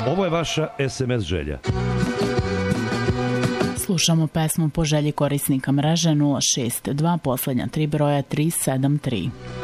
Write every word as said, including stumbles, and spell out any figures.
Ovo je vaša es em es želja. Slušamo pesmu po želji korisnika mreže nula šest dva, poslednja tri broja tri sedam tri.